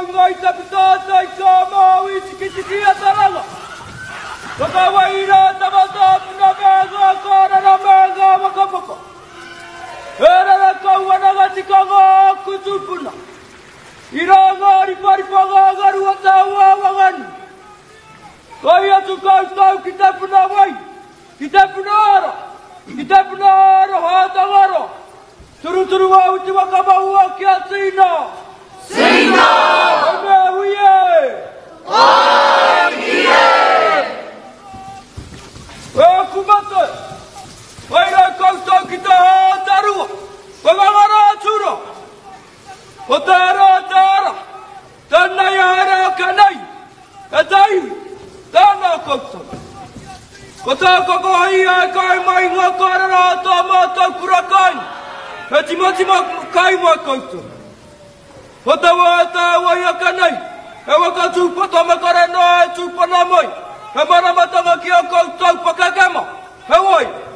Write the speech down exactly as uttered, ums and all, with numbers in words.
ngai tapitata i ka mau i tikiti kia taranga. Wakawaira tamata puna mega kora na mega makapaka. Era na kawana gatika ngā kutupuna. Ira ngāri paripaga garu atawa wangani. Kai atu kaustau ki te puna wai. Ki te puna ara. Ki te puna ara hātangaro. Turu turu au te wakamaua ki a Sina. Sina! Ome huie! Oie! E kumata! Waira kaustau ki te hātarua. Wangangara atura. O te ara te ara. Tēnei haere a kanei. E teihu. Tēnā kaustau. Ko tā kakohai e kai mai ngā kārara tā mātau kurakai. E timatima kai mai kaustau. Ko te wā e tā wai a kanei. E waka tūpata me kare noa e tūpana mai. E maramatanga ki a kaustau pakakema. He wai.